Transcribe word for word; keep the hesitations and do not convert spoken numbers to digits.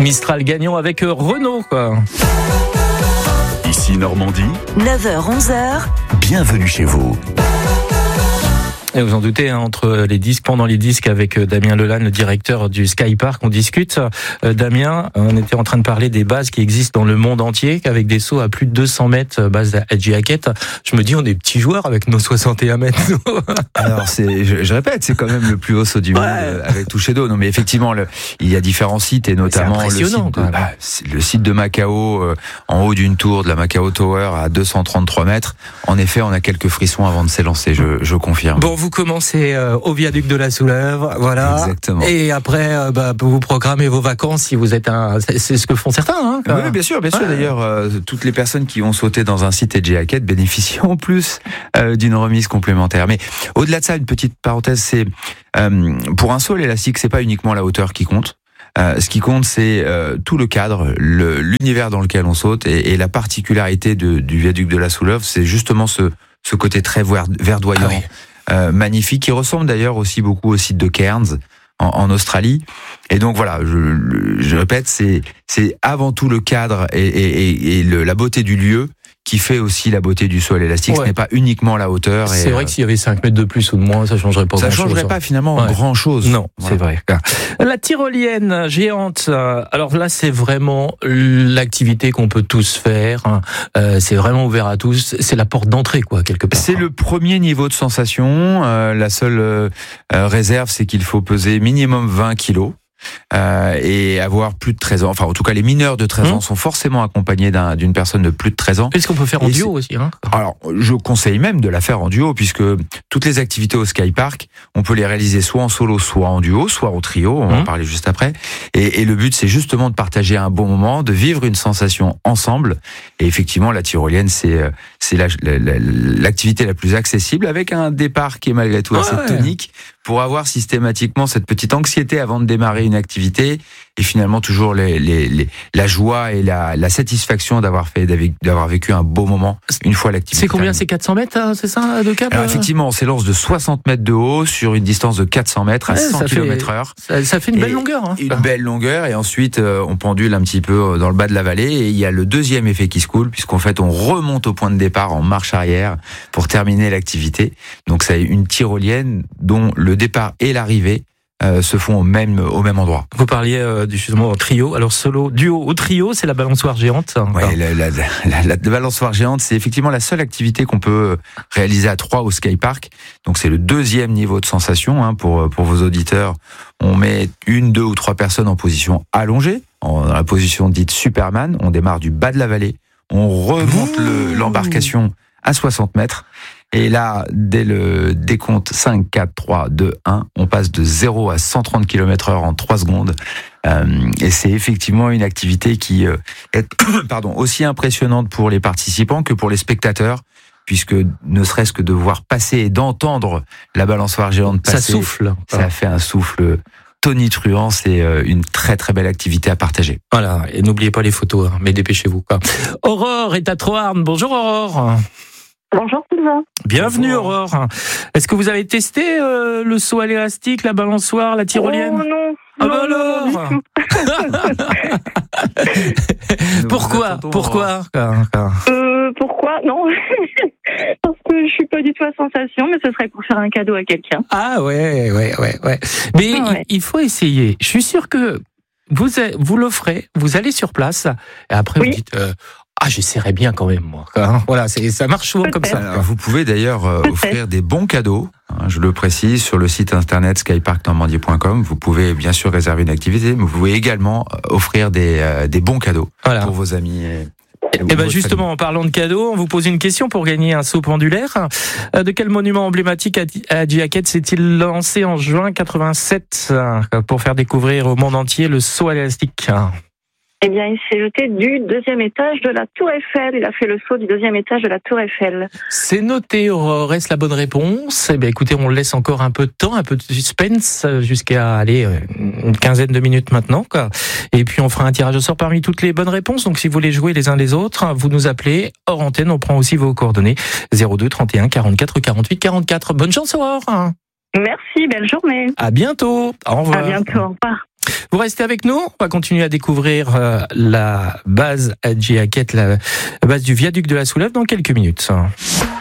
Mistral gagnant avec Renault, quoi. Ici Normandie, neuf heures onze heures. Bienvenue chez vous. Et vous en doutez, hein, entre les disques, pendant les disques, avec Damien Lelanne, le directeur du Sky Park, on discute. Euh, Damien, on était en train de parler des bases qui existent dans le monde entier, avec des sauts à plus de deux cents mètres, base Edgy Hackett. Je me dis, on est petits joueurs avec nos soixante et un mètres. Alors, c'est, je, je répète, c'est quand même le plus haut saut du monde, ouais. Avec toucher d'eau. Non, mais effectivement, le, il y a différents sites, et notamment le site, de, bah, le site de Macao, euh, en haut d'une tour de la Macao Tower à deux cent trente-trois mètres. En effet, on a quelques frissons avant de s'élancer, je, je confirme. Bon, vous commencez euh, au viaduc de la Soulèvre, voilà. Exactement. Et après, euh, bah, vous programmez vos vacances si vous êtes un. C'est, c'est ce que font certains, hein. Oui, bien sûr, bien sûr. Ouais. D'ailleurs, euh, toutes les personnes qui ont sauté dans un site Edgy Hackett bénéficient en plus euh, d'une remise complémentaire. Mais au-delà de ça, une petite parenthèse, c'est euh, pour un saut à l'élastique, c'est pas uniquement la hauteur qui compte. Euh, ce qui compte, c'est euh, tout le cadre, le, l'univers dans lequel on saute, et, et la particularité de, du viaduc de la Soulèvre, c'est justement ce, ce côté très verdoyant. Ah oui. Euh, magnifique, qui ressemble d'ailleurs aussi beaucoup au site de Cairns en, en Australie. Et donc voilà, je, je répète, c'est, c'est avant tout le cadre et, et, et le, la beauté du lieu qui fait aussi la beauté du saut à l'élastique. Ouais. Ce n'est pas uniquement la hauteur. C'est et vrai euh, que s'il y avait cinq mètres de plus ou de moins, ça changerait pas grand chose. Ça changerait pas finalement ouais. grand chose. Non, voilà. C'est vrai. La tyrolienne géante, alors là, c'est vraiment l'activité qu'on peut tous faire. Euh, c'est vraiment ouvert à tous. C'est la porte d'entrée, quoi, quelque part. C'est le premier niveau de sensation. Euh, la seule euh, réserve, c'est qu'il faut peser minimum vingt kilos. Euh, et avoir plus de treize ans. Enfin, en tout cas, les mineurs de treize mmh. ans sont forcément accompagnés d'un, d'une personne de plus de treize ans. Est-ce qu'on peut faire en et duo aussi, hein? Alors, je conseille même de la faire en duo, puisque toutes les activités au Sky Park, on peut les réaliser soit en solo, soit en duo, soit au trio, on mmh. va en parler juste après. Et, et le but, c'est justement de partager un bon moment, de vivre une sensation ensemble. Et effectivement, la tyrolienne, c'est, c'est la, la, la, l'activité la plus accessible, avec un départ qui est malgré tout assez ouais. tonique, pour avoir systématiquement cette petite anxiété avant de démarrer une activité, et finalement toujours les, les, les, la joie et la, la satisfaction d'avoir fait, d'avoir vécu un beau moment une fois l'activité. C'est combien? C'est quatre cents mètres, hein, c'est ça, de cap? Alors effectivement, on s'élance de soixante mètres de haut sur une distance de quatre cents mètres à ouais, cent kilomètres heure. Ça, ça fait une belle longueur. Hein. Une belle longueur, et ensuite euh, on pendule un petit peu dans le bas de la vallée, et il y a le deuxième effet qui se coule, puisqu'en fait on remonte au point de départ en marche arrière pour terminer l'activité. Donc c'est une tyrolienne dont le départ et l'arrivée Euh, se font au même au même endroit. Vous parliez euh, du justement au trio, alors solo, duo ou trio, c'est la balançoire géante. Ouais, la, la, la, la, la balançoire géante, c'est effectivement la seule activité qu'on peut réaliser à trois au Sky Park. Donc c'est le deuxième niveau de sensation, hein, pour pour vos auditeurs. On met une, deux ou trois personnes en position allongée, en, dans la position dite Superman. On démarre du bas de la vallée, on remonte le, l'embarcation à soixante mètres. Et là, dès le décompte cinq, quatre, trois, deux, un, on passe de zéro à cent trente kilomètres heure en trois secondes. Euh, et c'est effectivement une activité qui euh, est pardon, aussi impressionnante pour les participants que pour les spectateurs, puisque ne serait-ce que de voir passer et d'entendre la balançoire géante passer, ça souffle. Ça fait un souffle tonitruant. C'est une très très belle activité à partager. Voilà, et n'oubliez pas les photos, hein, mais dépêchez-vous, quoi. Aurore est à Troarn. Bonjour Aurore. Bonjour Sylvain. Bienvenue Aurore. Est-ce que vous avez testé euh, le saut à l'élastique, la balançoire, la tyrolienne? Oh non. Ah non, bah alors non, Pourquoi Pourquoi euh, Pourquoi Non. Parce que je suis pas du tout à sensation, mais ce serait pour faire un cadeau à quelqu'un. Ah ouais, ouais, ouais, ouais. Mais ah ouais. il, il faut essayer. Je suis sûr que vous vous l'offrez, vous allez sur place, et après oui. vous dites... Euh, Ah, j'essaierais bien quand même, moi. Voilà, c'est, ça marche souvent Peut-être. comme ça. Alors, vous pouvez d'ailleurs euh, offrir des bons cadeaux. Hein, je le précise, sur le site internet sky park normandie point com. Vous pouvez bien sûr réserver une activité, mais vous pouvez également offrir des, euh, des bons cadeaux voilà. pour vos amis. Et, et ben justement, famille. En parlant de cadeaux, on vous pose une question pour gagner un saut pendulaire. De quel monument emblématique à Edgy Hackett s'est-il lancé en juin quatre-vingt-sept pour faire découvrir au monde entier le saut à l'élastique? Eh bien, il s'est jeté du deuxième étage de la Tour Eiffel. Il a fait le saut du deuxième étage de la Tour Eiffel. C'est noté, reste la bonne réponse. Eh bien, écoutez, on laisse encore un peu de temps, un peu de suspense, jusqu'à aller une quinzaine de minutes maintenant, quoi. Et puis, on fera un tirage au sort parmi toutes les bonnes réponses. Donc, si vous voulez jouer les uns les autres, vous nous appelez hors antenne. On prend aussi vos coordonnées. zéro deux trente et un quarante-quatre quarante-huit quarante-quatre. Bonne chance, Aurore. Merci, belle journée. À bientôt. Au revoir. À bientôt, au revoir. Vous restez avec nous, on va continuer à découvrir euh, la base Hadji Hackett, la base du viaduc de la Soulève dans quelques minutes.